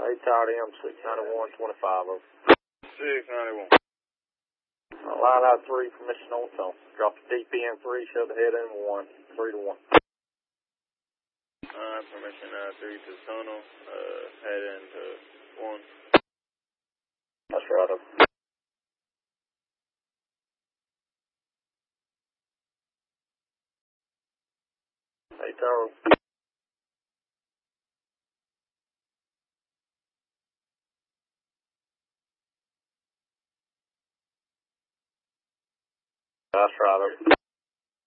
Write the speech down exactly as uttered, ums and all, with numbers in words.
Hey, Tower M, six ninety-one twenty-five, over. six ninety-one. Uh, line out three, permission on tone. Drop the D P in three, show the head in one, three to one. Uh, permission uh, three to tunnel, uh, head into one. That's right, over. Hey, Tower. That's right, over.